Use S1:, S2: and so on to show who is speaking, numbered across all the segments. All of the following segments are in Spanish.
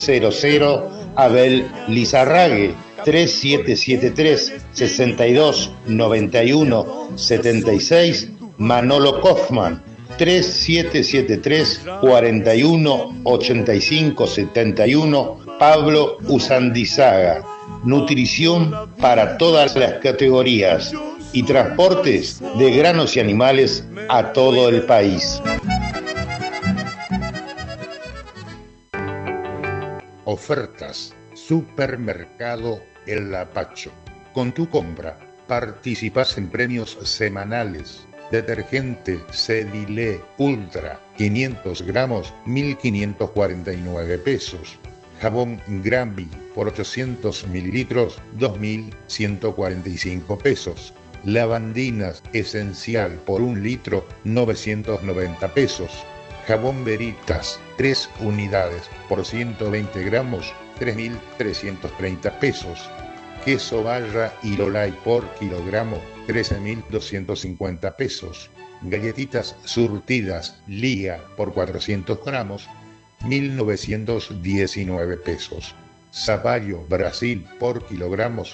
S1: Abel Lizarrague, 3773 62 91 76, Manolo Kaufman, 3773 41 85 71, Pablo Usandizaga. Nutrición para todas las categorías y transportes de granos y animales a todo el país.
S2: Ofertas. Supermercado El Lapacho. Con tu compra participas en premios semanales. Detergente Cedilé Ultra 500 gramos 1.549 pesos. Jabón Granby por 800 mililitros 2.145 pesos. Lavandinas Esencial por 1 litro 990 pesos. Jabón Veritas 3 unidades por 120 gramos 3.330 pesos. Queso Barra y Lolay por kilogramo 13.250 pesos. Galletitas surtidas Liga por 400 gramos 1.919 pesos. Zapallo Brasil por kilogramos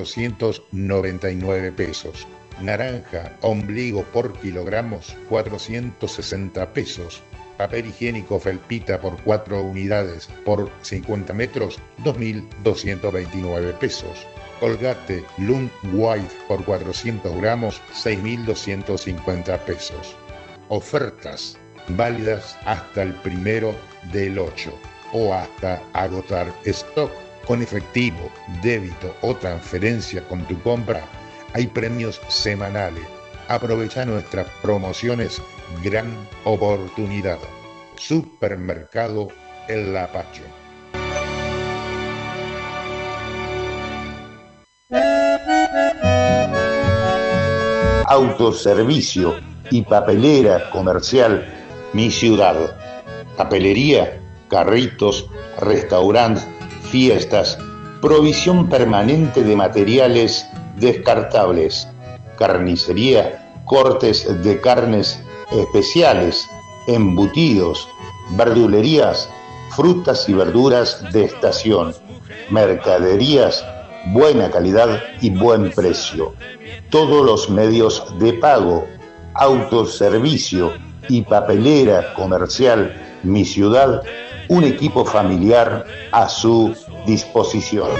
S2: 499 pesos. Naranja Ombligo por kilogramos 460 pesos. Papel higiénico Felpita por 4 unidades por 50 metros 2.229 pesos. Colgate Lund White por 400 gramos 6.250 pesos. Ofertas válidas hasta el 1/8 o hasta agotar stock. Con efectivo, débito o transferencia con tu compra hay premios semanales. Aprovecha nuestras promociones. Gran oportunidad. Supermercado El Lapacho.
S1: Autoservicio y papelera comercial Mi Ciudad. Papelería, carritos, restaurante, fiestas, provisión permanente de materiales descartables, carnicería, cortes de carnes especiales, embutidos, verdulerías, frutas y verduras de estación, mercaderías, buena calidad y buen precio. Todos los medios de pago, autoservicio y papelera comercial Mi Ciudad, un equipo familiar a su disposición.